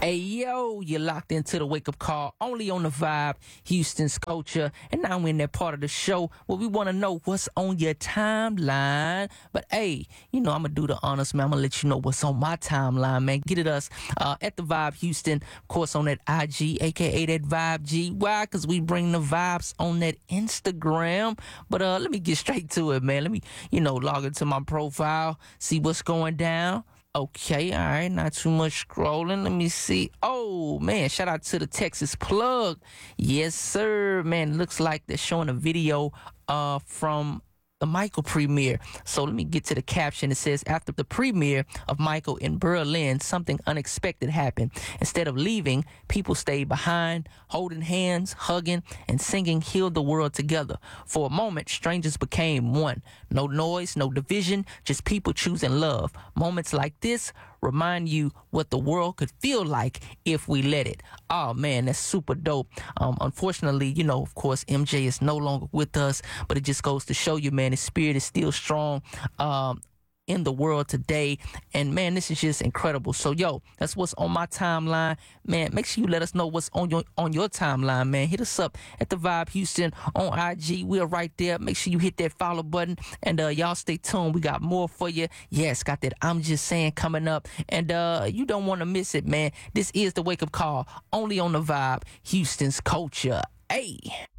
Hey yo, you're locked into the wake up call only on the Vibe, Houston's culture. And now we're in that part of the show where we want to know what's on your timeline. But hey, you know, I'm going to do the honors, man. I'm going to let you know what's on my timeline, man. Get at us at the Vibe Houston, of course, on that IG, aka that Vibe G. Why? Because we bring the vibes on that Instagram. But let me get straight to it, man. Let me, log into my profile, see what's going down. Okay, all right, not too much scrolling. Let me see. Oh, man, shout out to the Texas Plug. Yes, sir, man. Looks like they're showing a video from the Michael premiere. So let me get to the caption. It says, after the premiere of Michael in Berlin, something unexpected happened. Instead of leaving, people stayed behind, holding hands, hugging, and singing Heal the World Together. For a moment, strangers became one. No noise, no division, just people choosing love. Moments like this remind you what the world could feel like if we let it. Oh man, that's super dope. Unfortunately, of course, MJ is no longer with us, but it just goes to show you, man, his spirit is still strong in the world today. And man, this is just incredible. So yo, that's what's on my timeline, man. Make sure you let us know what's on your timeline, man. Hit us up at the Vibe Houston on IG. We're right there. Make sure you hit that follow button, and y'all stay tuned. We got more for you. Yes, got that I'm Just Saying coming up, and you don't want to miss it, man. This is the wake up call only on the Vibe, Houston's culture. Hey.